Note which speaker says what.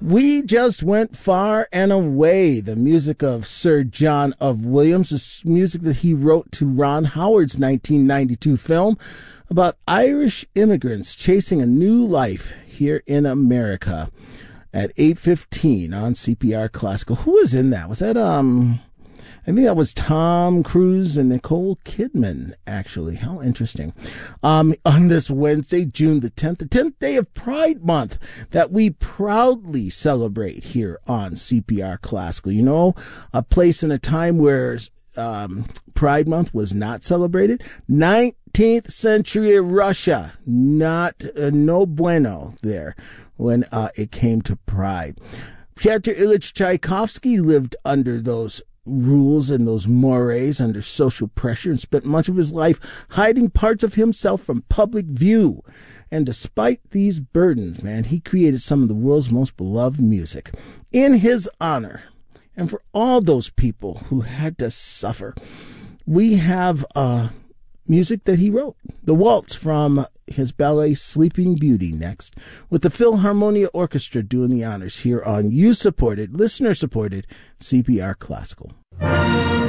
Speaker 1: We just went far and away. The music of Sir John of Williams is music that he wrote to Ron Howard's 1992 film about Irish immigrants chasing a new life here in America at 8:15 on CPR Classical. Who was in that? Was that, I think that was Tom Cruise and Nicole Kidman, actually. How interesting. On this Wednesday, June the 10th day of Pride Month, that we proudly celebrate here on CPR Classical. You know, a place and a time where Pride Month was not celebrated. 19th century Russia, no bueno there when it came to pride. Pyotr Ilyich Tchaikovsky lived under those rules and those mores, under social pressure, and spent much of his life hiding parts of himself from public view. And despite these burdens, man, he created some of the world's most beloved music in his honor. And for all those people who had to suffer, we have music that he wrote. The waltz from his ballet Sleeping Beauty next, with the Philharmonia Orchestra doing the honors here on listener-supported CPR Classical.